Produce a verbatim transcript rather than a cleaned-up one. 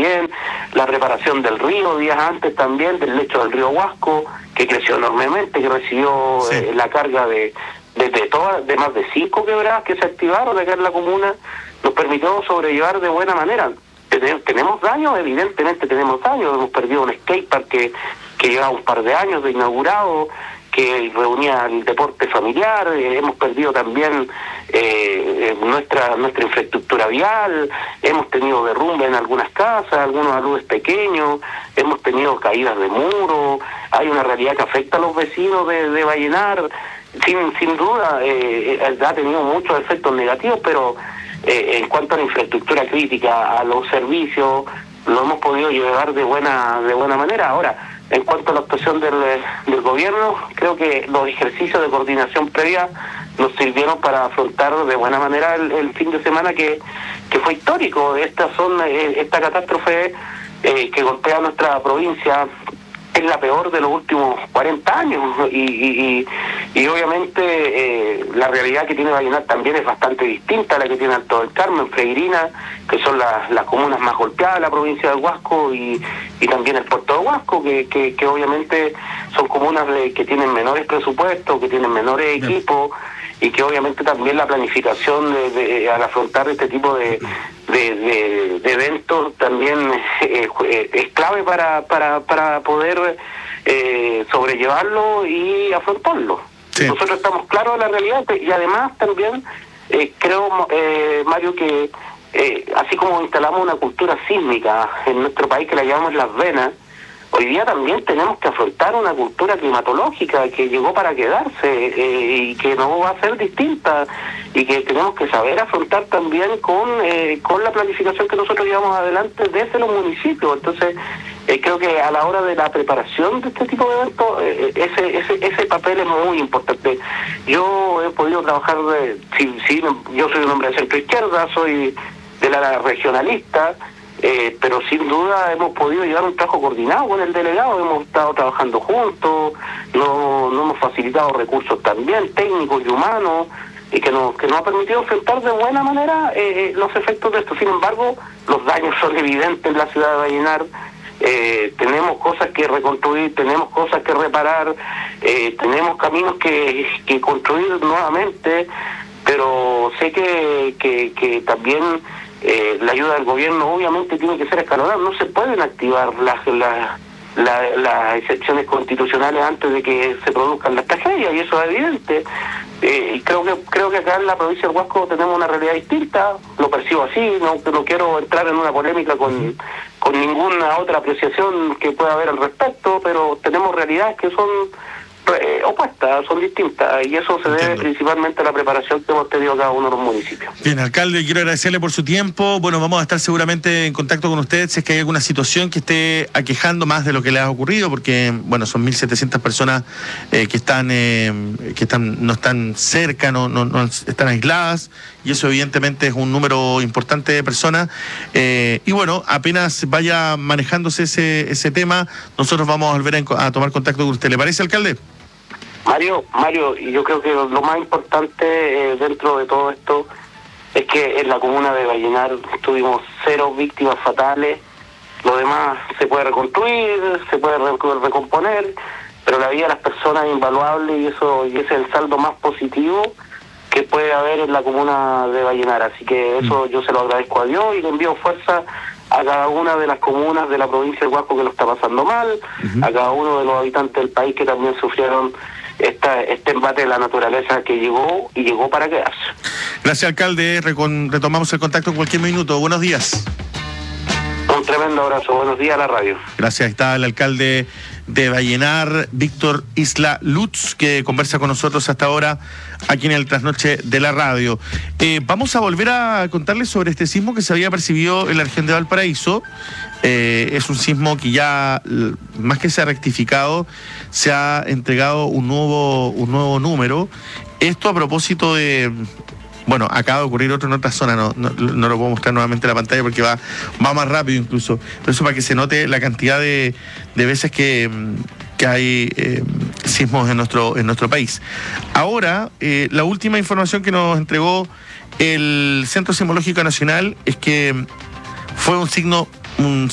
también, la preparación del río días antes también, del lecho del río Huasco, que creció enormemente, que recibió sí. eh, la carga de, de, de, todas, de más de cinco quebradas que se activaron acá en la comuna, nos permitió sobrellevar de buena manera. Tenemos daños, evidentemente tenemos daños, hemos perdido un skatepark que, que lleva un par de años de inaugurado, que reunía el deporte familiar, eh, hemos perdido también eh, nuestra nuestra infraestructura vial, hemos tenido derrumbe en algunas casas, algunos aludes pequeños, hemos tenido caídas de muros, hay una realidad que afecta a los vecinos de, de Vallenar, sin sin duda eh, ha tenido muchos efectos negativos, pero eh, en cuanto a la infraestructura crítica, a los servicios, lo hemos podido llevar de buena de buena manera. Ahora, en cuanto a la actuación del, del gobierno, creo que los ejercicios de coordinación previa nos sirvieron para afrontar de buena manera el, el fin de semana que, que fue histórico. Estas son esta catástrofe eh, que golpea a nuestra provincia es la peor de los últimos cuarenta años y, y, y, y obviamente eh, la realidad que tiene Vallenar también es bastante distinta a la que tiene Alto del Carmen, Freirina, que son las, las comunas más golpeadas de la provincia del Huasco y, y también el puerto de Huasco, que, que, que obviamente son comunas de, que tienen menores presupuestos, que tienen menores equipos y que obviamente también la planificación de, de, al afrontar este tipo de, de, de, de eventos también eh, eh, es clave para, para, para poder eh, sobrellevarlo y afrontarlo. Sí. Nosotros estamos claros de la realidad y además también eh, creo, eh, Mario, que eh, así como instalamos una cultura sísmica en nuestro país que la llamamos las venas, hoy día también tenemos que afrontar una cultura climatológica que llegó para quedarse eh, y que no va a ser distinta y que tenemos que saber afrontar también con eh, con la planificación que nosotros llevamos adelante desde los municipios. Entonces, eh, creo que a la hora de la preparación de este tipo de eventos, eh, ese, ese ese papel es muy importante. Yo he podido trabajar, de, sí, sí, yo soy un hombre de centro izquierda, soy de la regionalista, Eh, pero sin duda hemos podido llevar un trabajo coordinado con el delegado, hemos estado trabajando juntos, no, no hemos facilitado recursos también técnicos y humanos y que nos que nos ha permitido enfrentar de buena manera eh, los efectos de esto. Sin embargo, los daños son evidentes en la ciudad de Vallenar, eh, tenemos cosas que reconstruir, tenemos cosas que reparar, eh, tenemos caminos que, que construir nuevamente, pero sé que, que, que también Eh, la ayuda del gobierno obviamente tiene que ser escalonada, no se pueden activar las, las, las, las excepciones constitucionales antes de que se produzcan las tragedias y eso es evidente. Eh, y creo que creo que acá en la provincia del Huasco tenemos una realidad distinta, lo percibo así, no, no quiero entrar en una polémica con, con ninguna otra apreciación que pueda haber al respecto, pero tenemos realidades que son Eh, opuestas, son distintas y eso se debe Entiendo. principalmente a la preparación que hemos tenido cada uno de los municipios. Bien, alcalde, quiero agradecerle por su tiempo. Bueno, vamos a estar seguramente en contacto con usted si es que hay alguna situación que esté aquejando más de lo que le ha ocurrido, porque bueno, son mil setecientas personas eh, que están eh, que están no están cerca, no, no, no están aisladas y eso evidentemente es un número importante de personas eh, y bueno, apenas vaya manejándose ese ese tema, nosotros vamos a volver a, a tomar contacto con usted. ¿Le parece, alcalde? Mario, Mario, y yo creo que lo, lo más importante eh, dentro de todo esto es que en la comuna de Vallenar tuvimos cero víctimas fatales, lo demás se puede reconstruir, se puede re- recomponer, pero la vida de las personas es invaluable y eso y ese es el saldo más positivo que puede haber en la comuna de Vallenar, así que eso yo se lo agradezco a Dios y le envío fuerza a cada una de las comunas de la provincia del Huasco que lo está pasando mal, uh-huh. a cada uno de los habitantes del país que también sufrieron Esta, este embate de la naturaleza que llegó y llegó para quedarse. Gracias, alcalde. Recon, retomamos el contacto en cualquier minuto. Buenos días. Un tremendo abrazo. Buenos días a la radio. Gracias. Está el alcalde de Vallenar, Víctor Isla Lutz, que conversa con nosotros hasta ahora aquí en el Trasnoche de la radio. Eh, vamos a volver a contarles sobre este sismo que se había percibido en la región de Valparaíso. Eh, es un sismo que ya, más que se ha rectificado, se ha entregado un nuevo, un nuevo número. Esto a propósito de... Bueno, acaba de ocurrir otro en otra zona, no, no, no lo puedo mostrar nuevamente en la pantalla porque va, va más rápido incluso. Pero eso para que se note la cantidad de, de veces que, que hay eh, sismos en nuestro, en nuestro país. Ahora, eh, la última información que nos entregó el Centro Sismológico Nacional es que fue un signo... Un